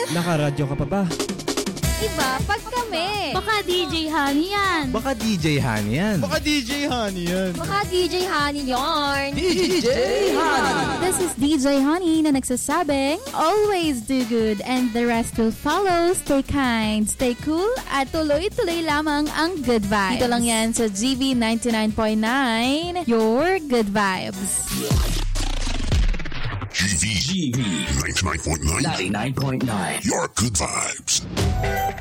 Nakaradyo ka pa ba? Iba, pag kami. Baka DJ Honey yan. Baka DJ Honey yan. Baka DJ Honey yan. Baka DJ Honey yarn. DJ Honey. This is DJ Honey na nagsasabing, always do good and the rest will follow. Stay kind, stay cool, at tuloy-tuloy lamang ang good vibes. Dito lang yan sa GV 99.9, your good vibes. GV 99.9. Your good vibes.